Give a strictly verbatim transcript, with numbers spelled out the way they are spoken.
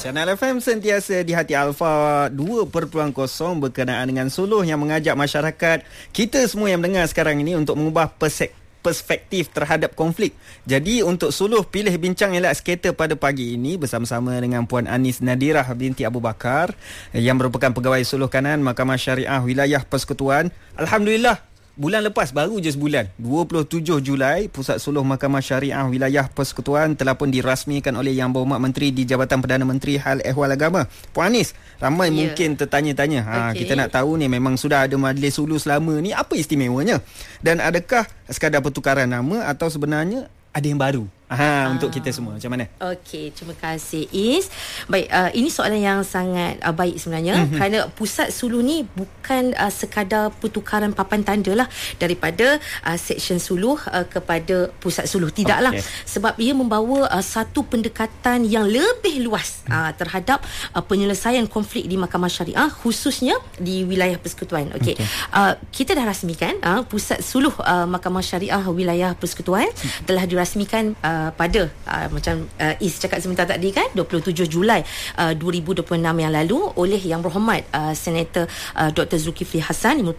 Channel F M sentiasa di hati Alfa dua perpuluhan kosong berkenaan dengan suluh yang mengajak masyarakat kita semua yang mendengar sekarang ini untuk mengubah persek perspektif terhadap konflik. Jadi untuk suluh pilih bincang elak skater pada pagi ini bersama-sama dengan Puan Anis Nadirah binti Abu Bakar yang merupakan pegawai suluh kanan Mahkamah Syariah Wilayah Persekutuan. Alhamdulillah, bulan lepas, baru je sebulan, dua puluh tujuh Julai, Pusat Suluh Mahkamah Syariah Wilayah Persekutuan telah pun dirasmikan oleh Yang Berhormat Menteri di Jabatan Perdana Menteri Hal Ehwal Agama. Puan Anis, ramai yeah. mungkin tertanya-tanya, ha, okay. kita nak tahu ni memang sudah ada majlis suluh selama ni, apa istimewanya? Dan adakah sekadar pertukaran nama atau sebenarnya ada yang baru? Ha, untuk kita semua, macam mana? Okey, terima kasih Is. Baik, uh, ini soalan yang sangat uh, baik sebenarnya, mm-hmm. kerana pusat suluh ni bukan uh, sekadar pertukaran papan tanda lah daripada uh, seksyen suluh uh, kepada pusat suluh. Tidaklah, okay. sebab ia membawa uh, satu pendekatan yang lebih luas uh, terhadap uh, penyelesaian konflik di Mahkamah Syariah, khususnya di wilayah persekutuan. Okey, okay. uh, kita dah rasmikan uh, pusat suluh uh, Mahkamah Syariah Wilayah Persekutuan mm-hmm. telah dirasmikan uh, pada uh, macam uh, Is cakap sebentar tadi kan, dua puluh tujuh Julai uh, dua ribu dua puluh enam yang lalu oleh Yang Berhormat uh, Senator uh, Doktor Zulkifli Hassan